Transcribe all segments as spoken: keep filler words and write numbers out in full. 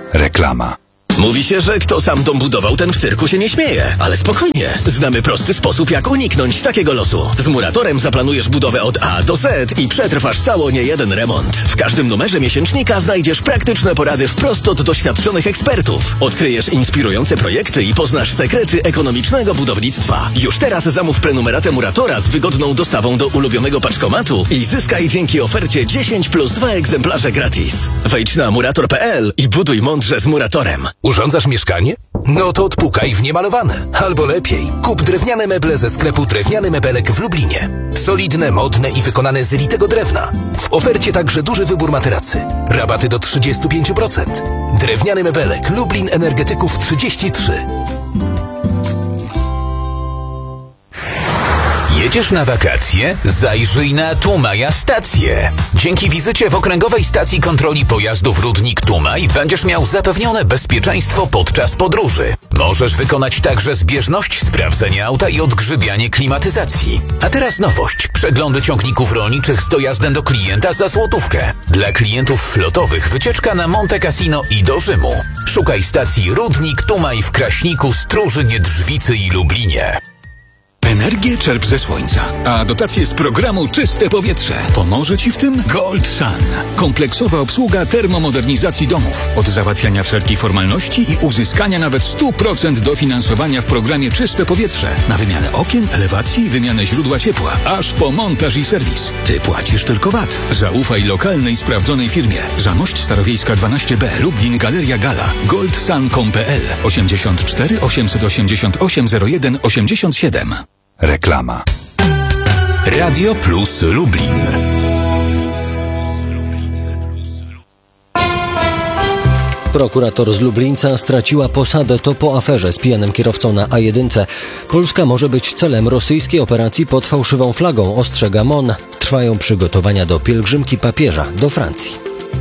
Reklama. Mówi się, że kto sam dom budował, ten w cyrku się nie śmieje. Ale spokojnie, znamy prosty sposób, jak uniknąć takiego losu. Z Muratorem zaplanujesz budowę od A do Z i przetrwasz cało niejeden remont. W każdym numerze miesięcznika znajdziesz praktyczne porady wprost od doświadczonych ekspertów. Odkryjesz inspirujące projekty i poznasz sekrety ekonomicznego budownictwa. Już teraz zamów prenumeratę Muratora z wygodną dostawą do ulubionego paczkomatu i zyskaj dzięki ofercie dziesięć plus dwa egzemplarze gratis. Wejdź na murator kropka p l i buduj mądrze z Muratorem. Urządzasz mieszkanie? No to odpukaj w niemalowane. Albo lepiej, kup drewniane meble ze sklepu Drewniany Mebelek w Lublinie. Solidne, modne i wykonane z litego drewna. W ofercie także duży wybór materacy. Rabaty do trzydzieści pięć procent. Drewniany Mebelek, Lublin Energetyków trzydzieści trzy. Jedziesz na wakacje? Zajrzyj na Tumaja Stację. Dzięki wizycie w Okręgowej Stacji Kontroli Pojazdów Rudnik Tumaj będziesz miał zapewnione bezpieczeństwo podczas podróży. Możesz wykonać także zbieżność sprawdzenia auta i odgrzybianie klimatyzacji. A teraz nowość. Przeglądy ciągników rolniczych z dojazdem do klienta za złotówkę. Dla klientów flotowych wycieczka na Monte Cassino i do Rzymu. Szukaj stacji Rudnik Tumaj w Kraśniku, Struszynie, Drzwicy i Lublinie. Energię czerp ze słońca, a dotacje z programu Czyste Powietrze. Pomoże Ci w tym Gold Sun. Kompleksowa obsługa termomodernizacji domów. Od załatwiania wszelkich formalności i uzyskania nawet sto procent dofinansowania w programie Czyste Powietrze. Na wymianę okien, elewacji, wymianę źródła ciepła, aż po montaż i serwis. Ty płacisz tylko V A T. Zaufaj lokalnej, sprawdzonej firmie. Zamość Starowiejska dwanaście B, Lublin, Galeria Gala. goldsun kropka com kropka p l osiemdziesiąt cztery osiemset osiemdziesiąt osiem zero jeden osiemdziesiąt siedem. Reklama. Radio Plus Lublin. Prokurator z Lublińca straciła posadę to po aferze z pijanym kierowcą na A jeden. Polska może być celem rosyjskiej operacji pod fałszywą flagą, ostrzega M O N. Trwają przygotowania do pielgrzymki papieża do Francji.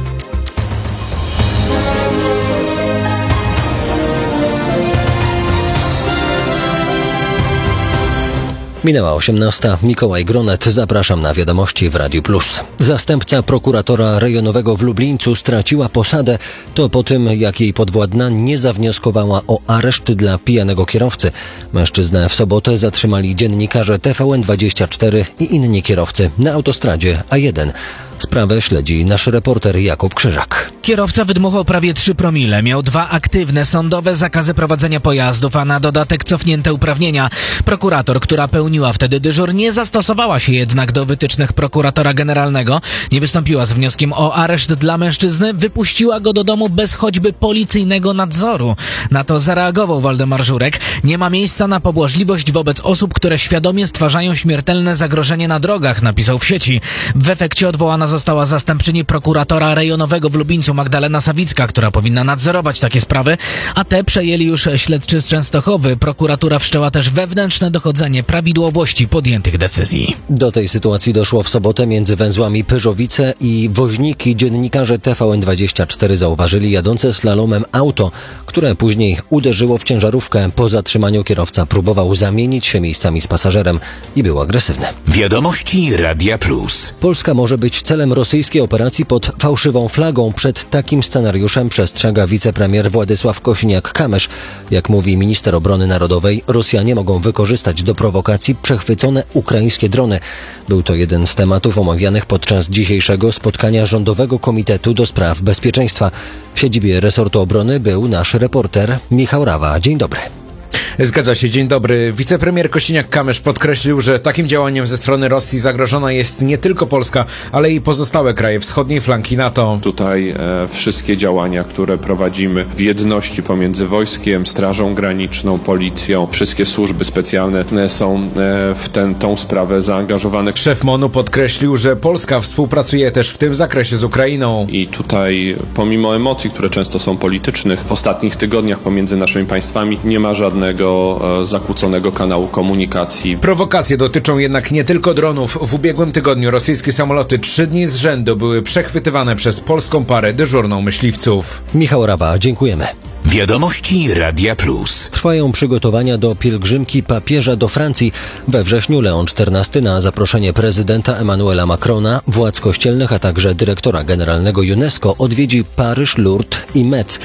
Minęła osiemnasta. Mikołaj Gronet. Zapraszam na wiadomości w Radiu Plus. Zastępca prokuratora rejonowego w Lublińcu straciła posadę. To po tym, jak jej podwładna nie zawnioskowała o areszt dla pijanego kierowcy. Mężczyznę w sobotę zatrzymali dziennikarze T V N dwadzieścia cztery i inni kierowcy na autostradzie A jeden. Sprawę śledzi nasz reporter Jakub Krzyżak. Kierowca wydmuchał prawie trzy promile, miał dwa aktywne sądowe zakazy prowadzenia pojazdów, a na dodatek cofnięte uprawnienia. Prokurator, która pełniła wtedy dyżur, nie zastosowała się jednak do wytycznych prokuratora generalnego, nie wystąpiła z wnioskiem o areszt dla mężczyzny, wypuściła go do domu bez choćby policyjnego nadzoru. Na to zareagował Waldemar Żurek. Nie ma miejsca na pobłażliwość wobec osób, które świadomie stwarzają śmiertelne zagrożenie na drogach, napisał w sieci. W efekcie odwołana została zastępczyni prokuratora rejonowego w Lublińcu Magdalena Sawicka, która powinna nadzorować takie sprawy, a te przejęli już śledczy z Częstochowy. Prokuratura wszczęła też wewnętrzne dochodzenie prawidłowości podjętych decyzji. Do tej sytuacji doszło w sobotę między węzłami Pyrzowice i Woźniki. Dziennikarze T V N dwadzieścia cztery zauważyli jadące slalomem auto, które później uderzyło w ciężarówkę. Po zatrzymaniu kierowca próbował zamienić się miejscami z pasażerem i był agresywny. Wiadomości Radia Plus. Polska może być celem rosyjskiej operacji pod fałszywą flagą. Przed takim scenariuszem przestrzega wicepremier Władysław Kosiniak-Kamysz. Jak mówi minister obrony narodowej, Rosjanie mogą wykorzystać do prowokacji przechwycone ukraińskie drony. Był to jeden z tematów omawianych podczas dzisiejszego spotkania Rządowego Komitetu do Spraw Bezpieczeństwa. W siedzibie resortu obrony był nasz reporter Michał Rawa. Dzień dobry. Zgadza się, dzień dobry. Wicepremier Kosiniak-Kamysz podkreślił, że takim działaniem ze strony Rosji zagrożona jest nie tylko Polska, ale i pozostałe kraje wschodniej flanki NATO. Tutaj e, wszystkie działania, które prowadzimy w jedności pomiędzy wojskiem, Strażą Graniczną, Policją, wszystkie służby specjalne e, są e, w ten, tą sprawę zaangażowane. Szef M O N-u podkreślił, że Polska współpracuje też w tym zakresie z Ukrainą. I tutaj pomimo emocji, które często są politycznych, w ostatnich tygodniach pomiędzy naszymi państwami nie ma żadnego zakłóconego kanału komunikacji. Prowokacje dotyczą jednak nie tylko dronów. W ubiegłym tygodniu rosyjskie samoloty trzy dni z rzędu były przechwytywane przez polską parę dyżurną myśliwców. Michał Rawa, dziękujemy. Wiadomości Radia Plus. Trwają przygotowania do pielgrzymki papieża do Francji. We wrześniu Leon czternasty na zaproszenie prezydenta Emmanuela Macrona, władz kościelnych, a także dyrektora generalnego UNESCO odwiedzi Paryż, Lourdes i Metz.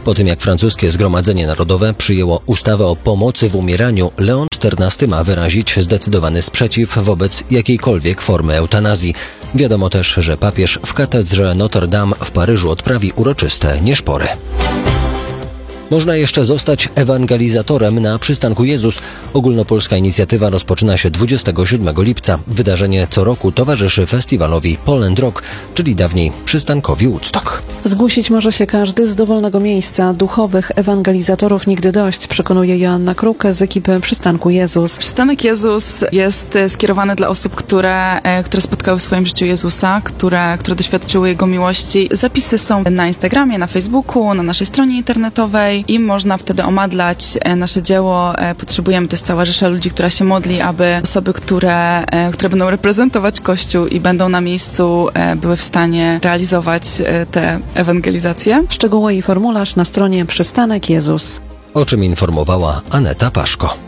Po tym jak francuskie Zgromadzenie Narodowe przyjęło ustawę o pomocy w umieraniu, Leon czternasty ma wyrazić zdecydowany sprzeciw wobec jakiejkolwiek formy eutanazji. Wiadomo też, że papież w katedrze Notre Dame w Paryżu odprawi uroczyste nieszpory. Można jeszcze zostać ewangelizatorem na przystanku Jezus. Ogólnopolska inicjatywa rozpoczyna się dwudziestego siódmego lipca. Wydarzenie co roku towarzyszy festiwalowi Poland Rock, czyli dawniej przystankowi Woodstock. Zgłosić może się każdy z dowolnego miejsca. Duchowych ewangelizatorów nigdy dość, przekonuje Joanna Kruke z ekipy Przystanku Jezus. Przystanek Jezus jest skierowany dla osób, które, które spotkały w swoim życiu Jezusa, które, które doświadczyły Jego miłości. Zapisy są na Instagramie, na Facebooku, na naszej stronie internetowej i można wtedy omadlać nasze dzieło. Potrzebujemy, to jest cała rzesza ludzi, która się modli, aby osoby, które, które będą reprezentować Kościół i będą na miejscu, były w stanie realizować te ewangelizacje. Szczegóły i formularz na stronie Przystanek Jezus. O czym informowała Aneta Paszko.